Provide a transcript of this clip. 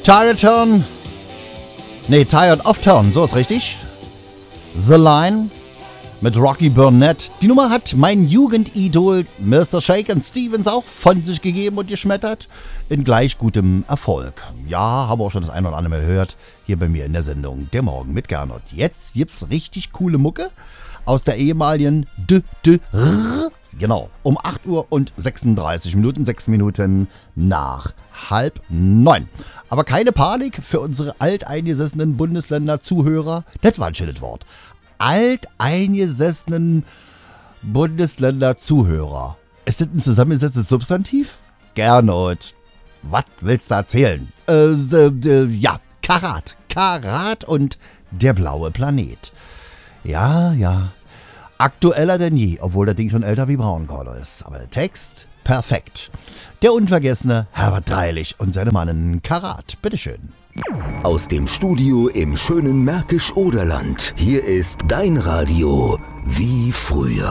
Tired of Turn, so ist richtig. The Line mit Rocky Burnett. Die Nummer hat mein Jugendidol Mr. Shakin' Stevens auch von sich gegeben und geschmettert. In gleich gutem Erfolg. Ja, haben wir auch schon das ein oder andere Mal gehört. Hier bei mir in der Sendung Der Morgen mit Gernot. Jetzt gibt's richtig coole Mucke aus der ehemaligen Genau, um 8 Uhr und 36 Minuten, 6 Minuten nach 8:30. Aber keine Panik für unsere alteingesessenen Bundesländer-Zuhörer. Das war ein schönes Wort. Alteingesessenen Bundesländer-Zuhörer. Ist das ein zusammengesetztes Substantiv? Gernot, was willst du erzählen? Ja, Karat und der blaue Planet. Ja. Aktueller denn je, obwohl das Ding schon älter wie Braunkohle ist. Aber der Text, perfekt. Der unvergessene Herbert Dreilich und seine Mannen Karat. Bitteschön. Aus dem Studio im schönen Märkisch-Oderland. Hier ist dein Radio wie früher.